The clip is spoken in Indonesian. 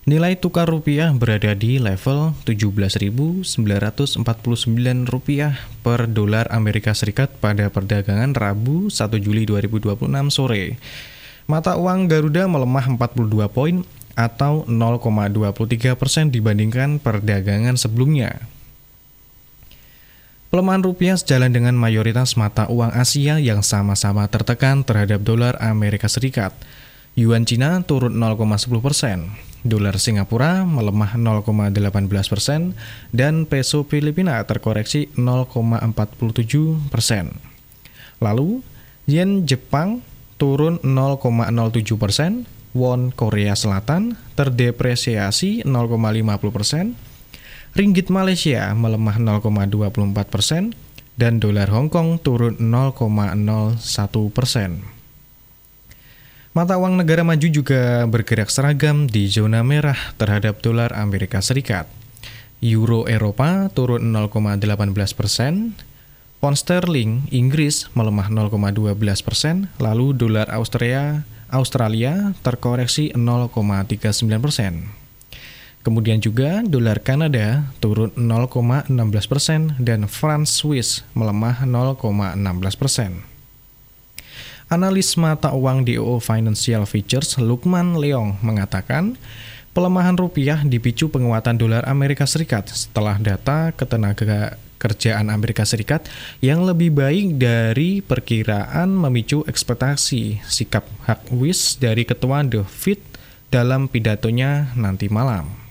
Nilai tukar rupiah berada di level Rp17.949 per dolar Amerika Serikat pada perdagangan Rabu 1 Juli 2026 sore. Mata uang Garuda melemah 42 poin atau 0,23% dibandingkan perdagangan sebelumnya. Pelemahan rupiah sejalan dengan mayoritas mata uang Asia yang sama-sama tertekan terhadap dolar Amerika Serikat. Yuan Cina turun 0,10%, dolar Singapura melemah 0,18%, dan peso Filipina terkoreksi 0,47%. Lalu, yen Jepang turun 0,07%, won Korea Selatan terdepresiasi 0,50%, ringgit Malaysia melemah 0,24%, dan dolar Hong Kong turun 0,01%. Mata uang negara maju juga bergerak seragam di zona merah terhadap dolar Amerika Serikat. Euro Eropa turun 0,18%, pound sterling Inggris melemah 0,12%, lalu dolar Australia terkoreksi 0,39%. Kemudian juga dolar Kanada turun 0,16% dan franc Swiss melemah 0,16%. Analis mata uang DOO Financial Futures Lukman Leong mengatakan pelemahan rupiah dipicu penguatan dolar Amerika Serikat setelah data ketenaga kerjaan Amerika Serikat yang lebih baik dari perkiraan memicu ekspektasi sikap hawkish dari Ketua The Fed dalam pidatonya nanti malam.